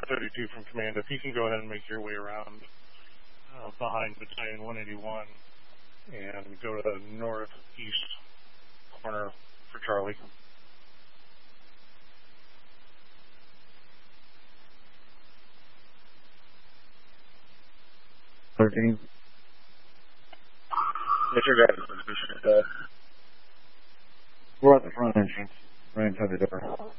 32 from command. If you can go ahead and make your way around behind Battalion 181 and go to the northeast corner for Charlie. 13. What's your guys' position at that? We're at the front entrance, right inside the door.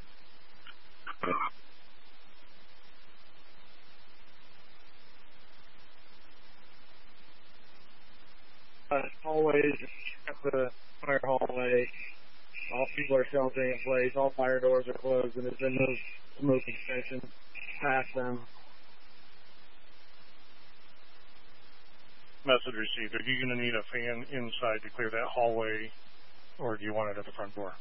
Hallways, up the fire hallway. All people are sheltering in place. All fire doors are closed, and there's been no smoke extension past them. Message received. Are you going to need a fan inside to clear that hallway, or do you want it at the front door?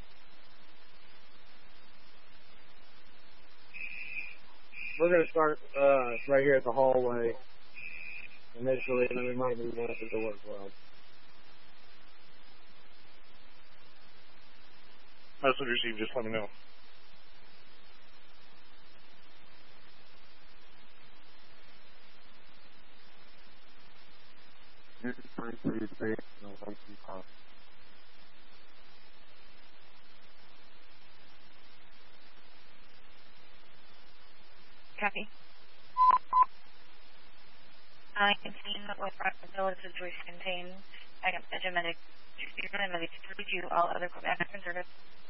We're going to start right here at the hallway initially, and then we might move on to the door as well. Message received. Just let me know. This is 23 space, no lights in cost. Copy. I can see that with Rockland Village situation contained. I got regimented 32, all other Quebec in service.